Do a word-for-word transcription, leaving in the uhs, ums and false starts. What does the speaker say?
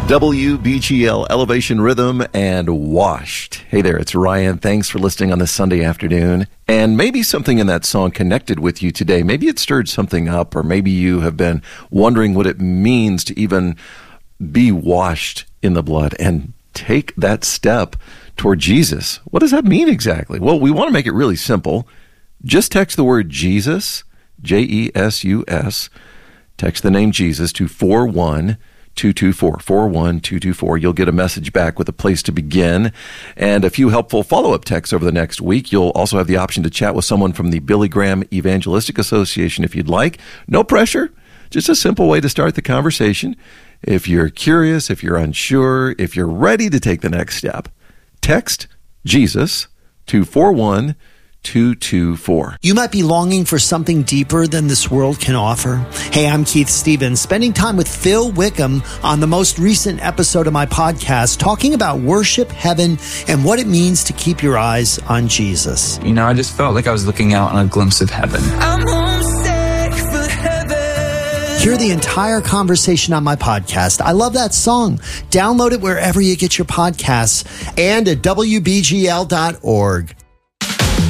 W B G L Elevation Rhythm and Washed. Hey there, it's Ryan. Thanks for listening on this Sunday afternoon. And maybe something in that song connected with you today. Maybe it stirred something up, or maybe you have been wondering what it means to even be washed in the blood and take that step toward Jesus. What does that mean exactly? Well, we want to make it really simple. Just text the word Jesus, J E S U S. Text the name Jesus to four one two two four, four one two two four. You'll get a message back with a place to begin and a few helpful follow-up texts over the next week. You'll also have the option to chat with someone from the Billy Graham Evangelistic Association if you'd like. No pressure, just a simple way to start the conversation. If you're curious, if you're unsure, if you're ready to take the next step, text Jesus to four one two two four. You might be longing for something deeper than this world can offer. Hey, I'm Keith Stevens, spending time with Phil Wickham on the most recent episode of my podcast, talking about worship, heaven, and what it means to keep your eyes on Jesus. You know, I just felt like I was looking out on a glimpse of heaven. I'm homesick for heaven. Hear the entire conversation on my podcast. I love that song. Download it wherever you get your podcasts and at W B G L dot org.